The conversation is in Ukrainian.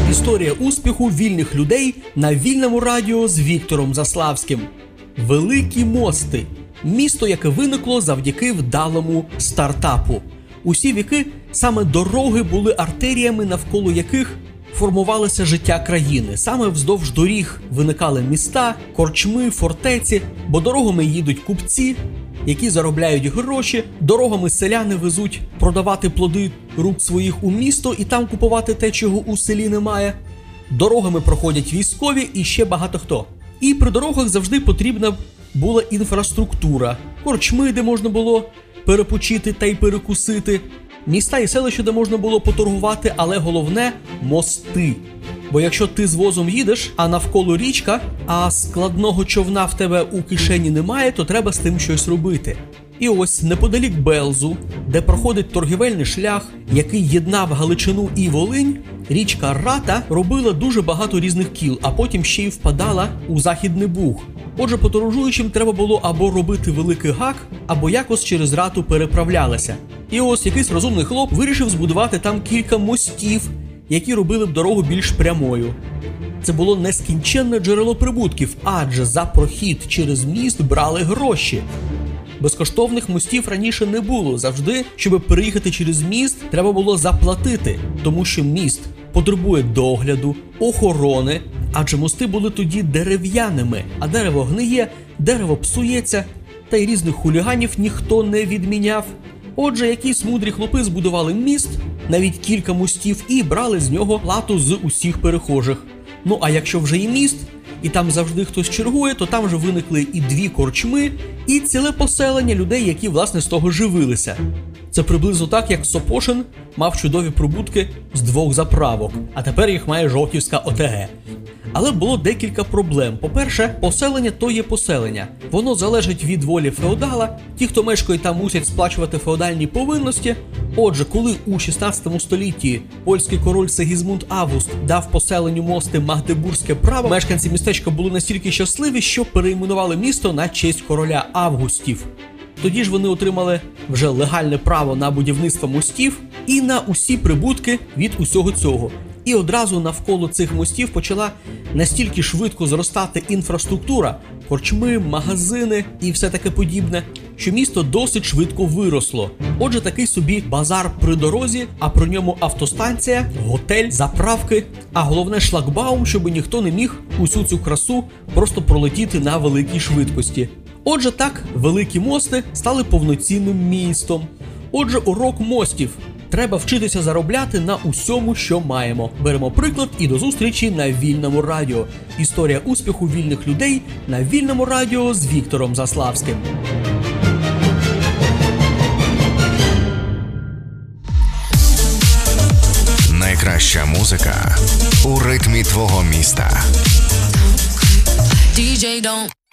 Історія успіху вільних людей на Вільному радіо з Віктором Заславським. Великі мости. Місто, яке виникло завдяки вдалому стартапу. Усі віки саме дороги були артеріями, навколо яких формувалося життя країни. Саме вздовж доріг виникали міста, корчми, фортеці, бо дорогами їдуть купці, які заробляють гроші, дорогами селяни везуть продавати плоди рук своїх у місто і там купувати те, чого у селі немає. Дорогами проходять військові і ще багато хто. І при дорогах завжди потрібна була інфраструктура. Корчми, де можна було перепочити та й перекусити. Міста і селища, де можна було поторгувати, але головне – мости. Бо якщо ти з возом їдеш, а навколо річка, а складного човна в тебе у кишені немає, то треба з тим щось робити. І ось неподалік Белзу, де проходить торгівельний шлях, який єднав Галичину і Волинь, річка Рата робила дуже багато різних кіл, а потім ще й впадала у Західний Буг. Отже, подорожуючим треба було або робити великий гак, або якось через Рату переправлялися. І ось якийсь розумний хлоп вирішив збудувати там кілька мостів, які робили б дорогу більш прямою. Це було нескінченне джерело прибутків, адже за прохід через міст брали гроші. Безкоштовних мостів раніше не було. Завжди, щоб переїхати через міст, треба було заплатити, тому що міст потребує догляду, охорони, адже мости були тоді дерев'яними, а дерево гниє, дерево псується, та й різних хуліганів ніхто не відміняв. Отже, якісь мудрі хлопи збудували міст, навіть кілька мостів, і брали з нього плату з усіх перехожих. Ну а якщо вже і міст, і там завжди хтось чергує, то там вже виникли і дві корчми, і ціле поселення людей, які, власне, з того живилися. Це приблизно так, як Сопошин мав чудові прибутки з 2 заправок, а тепер їх має Жовківська ОТГ. Але було декілька проблем. По-перше, поселення то є поселення. Воно залежить від волі феодала, ті, хто мешкає там, мусять сплачувати феодальні повинності. Отже, коли у 16 столітті польський король Сигізмунд Август дав поселенню мости Магдебурзьке право, мешканці містечка були настільки щасливі, що перейменували місто на честь короля Августів. Тоді ж вони отримали вже легальне право на будівництво мостів і на усі прибутки від усього цього. І одразу навколо цих мостів почала настільки швидко зростати інфраструктура, корчми, магазини і все таке подібне, що місто досить швидко виросло. Отже, такий собі базар при дорозі, а при ньому автостанція, готель, заправки, а головне шлагбаум, щоб ніхто не міг усю цю красу просто пролетіти на великій швидкості. Отже, так, великі мости стали повноцінним містом. Отже, урок мостів. Треба вчитися заробляти на усьому, що маємо. Беремо приклад і до зустрічі на Вільному радіо. Історія успіху вільних людей на Вільному радіо з Віктором Заславським. Найкраща музика у ритмі твого міста. DJ don't